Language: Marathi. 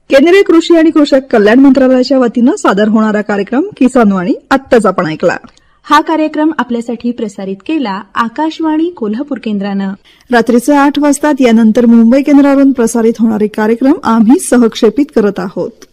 केंद्रीय कृषी आणि कृषक कल्याण मंत्रालयाच्या वतीनं सादर होणारा कार्यक्रम किसानवाणी आत्ताच आपण ऐकला. हा कार्यक्रम आपल्यासाठी प्रसारित केला आकाशवाणी कोल्हापूर केंद्रानं. रात्रीचे 8 वाजता यानंतर मुंबई केंद्रावरून प्रसारित होणारे कार्यक्रम आम्ही सहक्षेपित करत आहोत.